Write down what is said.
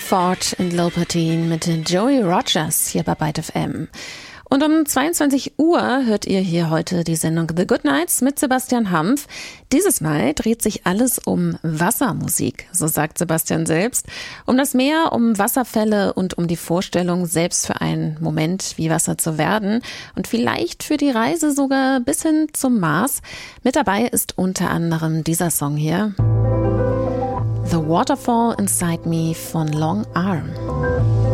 Ford in Lopatin mit Joey Rogers hier bei Byte FM. Und um 22 Uhr hört ihr hier heute die Sendung The Good Nights mit Sebastian Hampf. Dieses Mal dreht sich alles um Wassermusik, so sagt Sebastian selbst. Um das Meer, um Wasserfälle und um die Vorstellung, selbst für einen Moment wie Wasser zu werden. Und vielleicht für die Reise sogar bis hin zum Mars. Mit dabei ist unter anderem dieser Song hier. The Waterfall Inside Me von Long Arm.